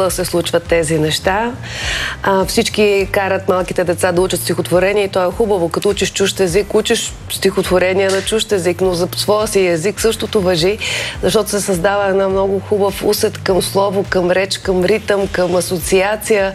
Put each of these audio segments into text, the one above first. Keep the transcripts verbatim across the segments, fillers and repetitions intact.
сила се случват тези неща. А, всички карат малките деца да учат стихотворение и то е хубаво. Като учиш чужд език, учиш стихотворение на чужд език, но за своя си език същото важи, защото се създава една много хубав усет към слово, към реч, към ритъм, към асоциация.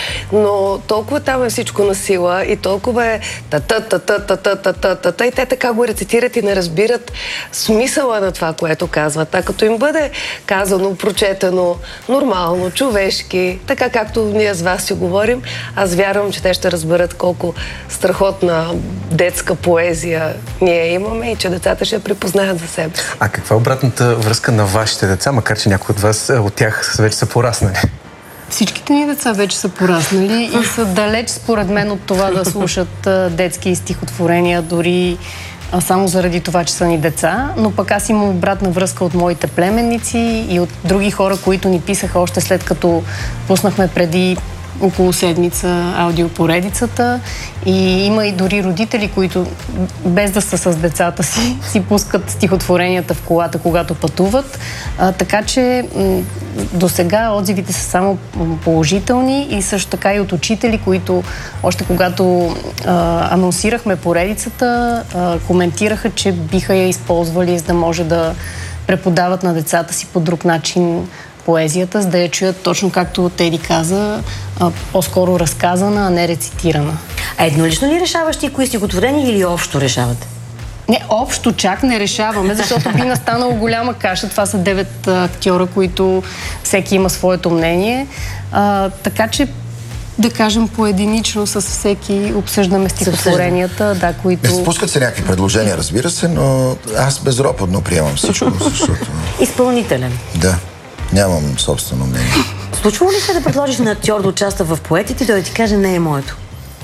Но толкова там е всичко на сила и толкова е та-та-та-та-та-та-та-та-та и те така го рецитират и не разбират смисъла на това, което казват. А като им бъде казано, прочетено, нормално, човешки, така както ние с вас си говорим, аз вярвам, че те ще разберат колко страхотна детска поезия ние имаме и че децата ще я припознаят за себе. А каква е обратната връзка на вашите деца, макар че някои от вас, от тях вече са пораснали? Всичките ни деца вече са пораснали и са далеч, според мен, от това да слушат детски стихотворения, дори само заради това, че са ни деца. Но пък аз имам обратна връзка от моите племенници и от други хора, които ни писаха още след като пуснахме преди около седмица аудиопоредицата. И има и дори родители, които без да са с децата си, си пускат стихотворенията в колата, когато пътуват. А, така че до сега отзивите са само положителни и също така и от учители, които още когато а, анонсирахме поредицата, а, коментираха, че биха я използвали, за да може да преподават на децата си по друг начин поезията, за да я чуят точно както Теди каза, по-скоро разказана, а не рецитирана. А еднолично ли решаваш ти кои стихотворения или общо решавате? Не, общо чак не решаваме, защото би настанало голяма каша. Това са девет актьора, които всеки има своето мнение. А, така че да кажем поединично с всеки обсъждаме стихотворенията, да, които... Спускат се някакви предложения, разбира се, но аз безропотно приемам всичко, защото... Изпълнителен. Да. Нямам собствено мнение. Случва ли се да предложиш на актьор да участва в поетите и да ти каже не е моето?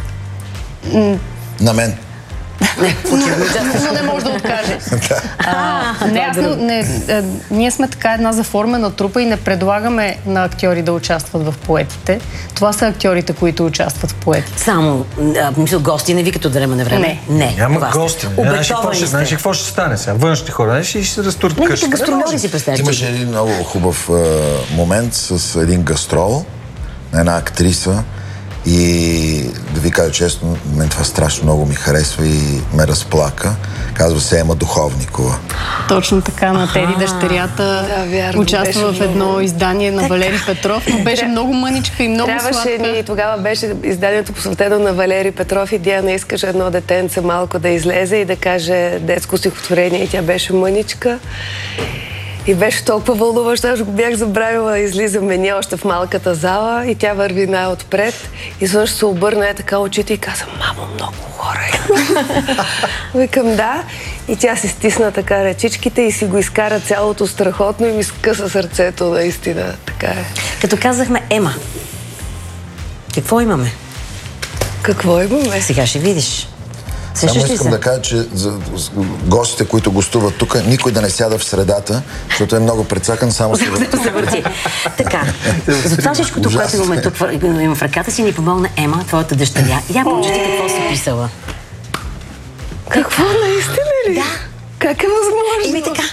На мен. Не, но не може да откаже. Не, аз не, ние сме така една заформена трупа и не предлагаме на актьори да участват в поетите. Това са актьорите, които участват в поетите. Само, мисля, гости не викат от време на време? Не. Не. Няма гости. Знаеш ли какво ще стане сега? Външните хора, и ще се разтурят къщата. Не, като гастролери си представяш. Имаше един много хубав момент с един гастрол на една актриса. И да ви кажа честно, мен това страшно много ми харесва и ме разплака. Казва се Ема Духовникова. Точно така, на Теди дъщерята да, вярно, участва в едно много... издание на Валери Петров, но беше много мъничка и много Трябваше сладка. Трябваше ни, тогава беше изданието посветено на Валери Петров и Диана искаше едно детенце малко да излезе и да каже детско стихотворение и тя беше мъничка. И беше толкова вълнуващо, аз го бях забравила, излизаме ние още в малката зала и тя върви най-отпред. И също се обърна е така очите и каза, мамо, много хора има. Викам, да. И тя си стисна така ръчичките и си го изкара цялото страхотно и ми скъса сърцето, наистина. Така е. Като казахме Ема, какво имаме? Какво имаме? Сега ще видиш. Само искам да кажа, че за гостите, които гостуват тук, никой да не сяда в средата, защото е много прецакан, само се върти. Така, за това всичкото, което имаме тук имам в ръката си, ни помогна Ема, твоята дъщеря. Я прочети какво си писала. Какво, наистина ли? Да. Как е възможно? Ими така.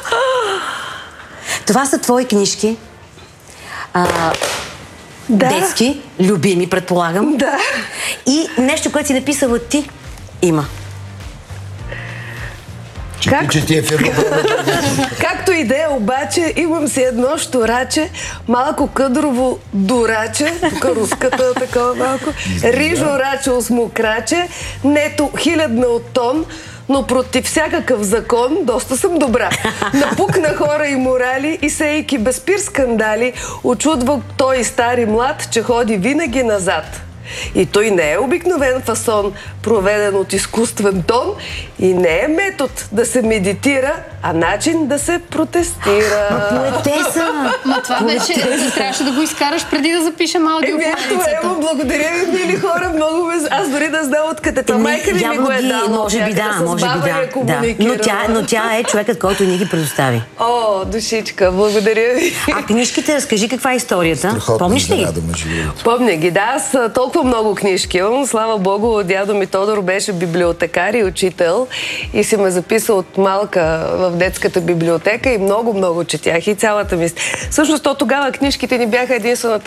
Това са твои книжки. Детски, любими, предполагам. Да. И нещо, което си написала ти, има. Как? Че ти е фирма. Както и да е, обаче, имам си едно щураче, малко къдрово дураче, тук руската такова малко, рижо раче смокраче, нето хилядна от тон, но против всякакъв закон доста съм добра. Напукна хора и морали и сейки без пир скандали, очудва той и стар и млад, че ходи винаги назад. И той не е обикновен фасон, проведен от изкуствен тон и не е метод да се медитира, а начин да се протестира. Ма поетеса! Ма това беше, трябваше да го изкараш преди да запишем аудиопоредицата. Емо, благодаря ви, мили хора, много ме... Аз дори да знам откъде. Това майка ли ми го е дала? Може би да, може би да. Но тя, но тя е човекът, който ни ги предостави. О, душичка, благодаря ви. А книжките, разкажи каква е историята. Помниш ли ги? Помня ги, да. Аз толкова много книжки имам. Слава Богу, дядо ми Тодор беше библиотекар и учител и си ме записал от малка в детската библиотека и много-много четях и цялата ми... Всъщност, то тогава книжките ни бяха единствената